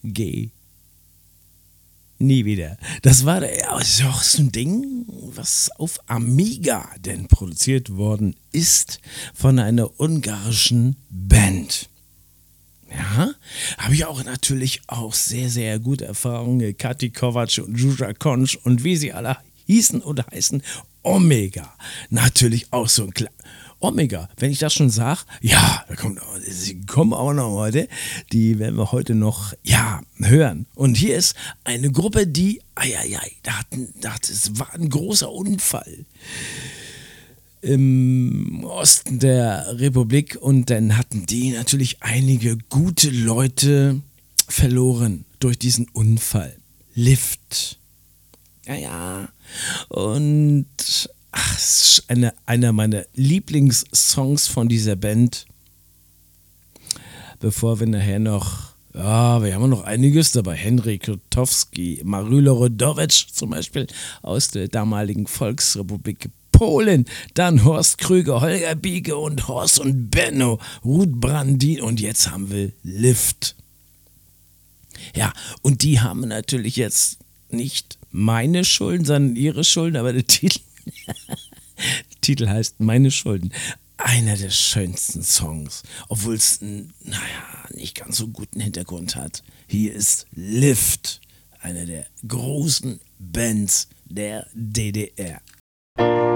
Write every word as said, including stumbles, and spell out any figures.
geh nie wieder. Das war ja auch so ein Ding, was auf Amiga denn produziert worden ist von einer ungarischen Band. Ja, habe ich auch natürlich auch sehr, sehr gute Erfahrungen. Kati Kovac und Juja Konch und wie sie alle hießen oder heißen. Omega, natürlich auch so ein Kla Omega, wenn ich das schon sage, ja, da kommt, sie kommen auch noch heute, die werden wir heute noch, ja, hören. Und hier ist eine Gruppe, die, eieiei, da hatten, das war ein großer Unfall im Osten der Republik und dann hatten die natürlich einige gute Leute verloren durch diesen Unfall. Lift. Ja, ja. Und ach, es ist eine, einer meiner Lieblingssongs von dieser Band. Bevor wir nachher noch, ja, wir haben noch einiges dabei. Henryk Rutowski, Maryla Rodowicz zum Beispiel aus der damaligen Volksrepublik Polen. Dann Horst Krüger, Holger Biege und Horst und Benno, Ruth Brandin und jetzt haben wir Lift. Ja, und die haben natürlich jetzt nicht meine Schulden, sondern ihre Schulden, aber der Titel, der Titel heißt Meine Schulden. Einer der schönsten Songs, obwohl es, naja, nicht ganz so guten Hintergrund hat. Hier ist Lift, eine der großen Bands der D D R.